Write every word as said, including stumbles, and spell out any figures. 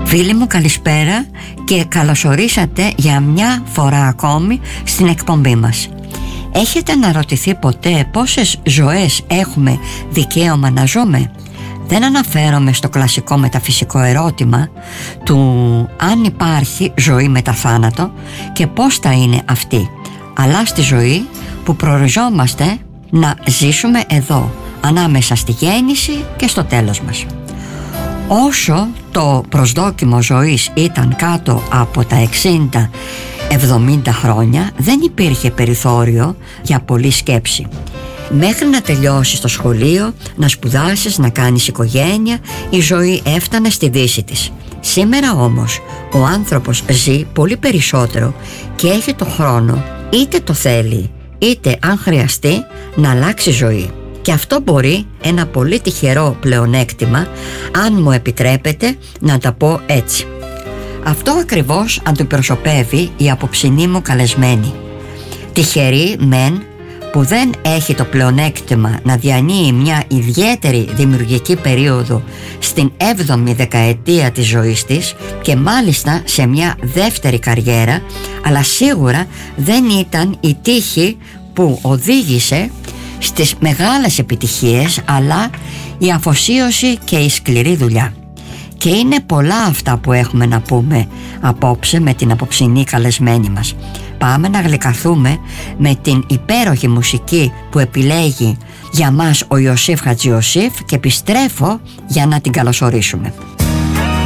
Φίλοι μου, καλησπέρα και καλωσορίσατε για μια φορά ακόμη στην εκπομπή μας. Έχετε αναρωτηθεί ποτέ πόσες ζωές έχουμε δικαίωμα να ζούμε? Δεν αναφέρομαι στο κλασικό μεταφυσικό ερώτημα του αν υπάρχει ζωή μετά θάνατο και πώς θα είναι αυτή, αλλά στη ζωή που προοριζόμαστε να ζήσουμε εδώ, ανάμεσα στη γέννηση και στο τέλος μας. Όσο το προσδόκιμο ζωής ήταν κάτω από τα εξήντα εβδομήντα χρόνια, δεν υπήρχε περιθώριο για πολλή σκέψη. Μέχρι να τελειώσεις το σχολείο, να σπουδάσεις, να κάνεις οικογένεια, η ζωή έφτανε στη δύση της. Σήμερα όμως ο άνθρωπος ζει πολύ περισσότερο και έχει το χρόνο, είτε το θέλει είτε αν χρειαστεί, να αλλάξει ζωή. Και αυτό μπορεί ένα πολύ τυχερό πλεονέκτημα, αν μου επιτρέπετε να τα πω έτσι. Αυτό ακριβώς αντιπροσωπεύει η απόψινή μου καλεσμένη. Τυχερή μεν που δεν έχει το πλεονέκτημα να διανύει μια ιδιαίτερη δημιουργική περίοδο στην έβδομη δεκαετία της ζωής της και μάλιστα σε μια δεύτερη καριέρα, αλλά σίγουρα δεν ήταν η τύχη που οδήγησε στις μεγάλες επιτυχίες, αλλά η αφοσίωση και η σκληρή δουλειά. Και είναι πολλά αυτά που έχουμε να πούμε απόψε με την απόψινή καλεσμένη μας. Πάμε να γλυκαθούμε με την υπέροχη μουσική που επιλέγει για μας ο Ιωσήφ Χατζιωσήφ και επιστρέφω για να την καλωσορίσουμε.